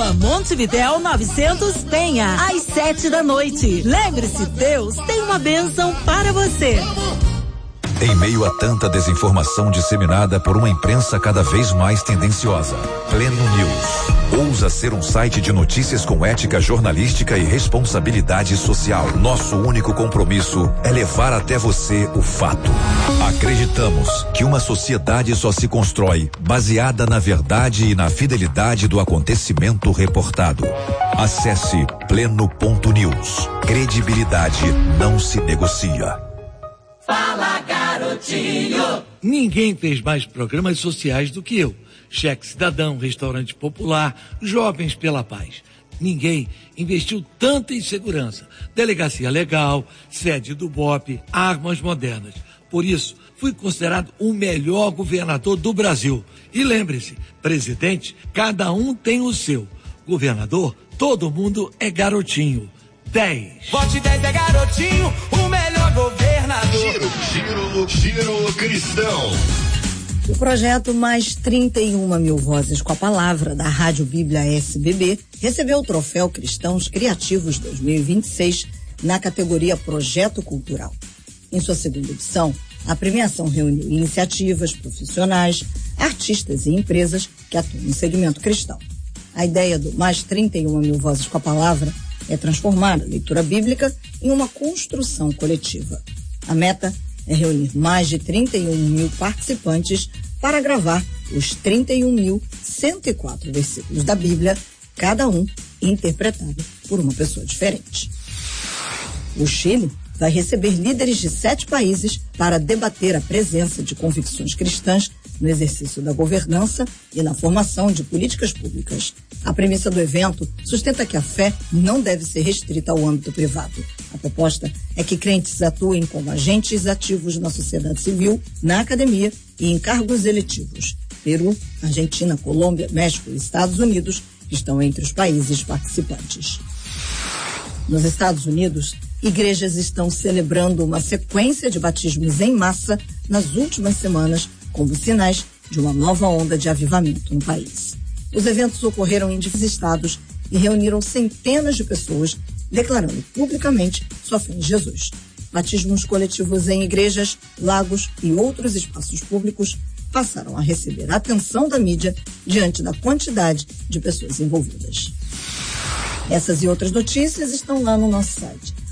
Rua Montevidéu 900 Penha, às 7 da noite. Lembre-se, Deus tem uma bênção para você. Em meio a tanta desinformação disseminada por uma imprensa cada vez mais tendenciosa, Pleno News ousa ser um site de notícias com ética jornalística e responsabilidade social. Nosso único compromisso é levar até você o fato. Acreditamos que uma sociedade só se constrói baseada na verdade e na fidelidade do acontecimento reportado. Acesse pleno.news. Credibilidade não se negocia. Fala, garotinho! Ninguém fez mais programas sociais do que eu. Cheque Cidadão, Restaurante Popular, Jovens pela Paz. Ninguém investiu tanto em segurança. Delegacia legal, sede do BOP, armas modernas. Por isso, fui considerado o melhor governador do Brasil. E lembre-se, presidente, cada um tem o seu. Governador, todo mundo é garotinho. 10. Vote 10 é garotinho, o melhor governador. Giro Cristão. O projeto Mais 31 Mil Vozes com a Palavra da Rádio Bíblia SBB recebeu o troféu Cristãos Criativos 2026 na categoria Projeto Cultural. Em sua segunda edição, a premiação reuniu iniciativas profissionais, artistas e empresas que atuam no segmento cristão. A ideia do Mais 31 Mil Vozes com a Palavra é transformar a leitura bíblica em uma construção coletiva. A meta é reunir mais de 31 mil participantes para gravar os 31.104 versículos da Bíblia, cada um interpretado por uma pessoa diferente. O Chile vai receber líderes de 7 países para debater a presença de convicções cristãs no exercício da governança e na formação de políticas públicas. A premissa do evento sustenta que a fé não deve ser restrita ao âmbito privado. A proposta é que crentes atuem como agentes ativos na sociedade civil, na academia e em cargos eletivos. Peru, Argentina, Colômbia, México e Estados Unidos estão entre os países participantes. Nos Estados Unidos, igrejas estão celebrando uma sequência de batismos em massa nas últimas semanas, como sinais de uma nova onda de avivamento no país. Os eventos ocorreram em diversos estados e reuniram centenas de pessoas declarando publicamente sua fé em Jesus. Batismos coletivos em igrejas, lagos e outros espaços públicos passaram a receber a atenção da mídia diante da quantidade de pessoas envolvidas. Essas e outras notícias estão lá no nosso site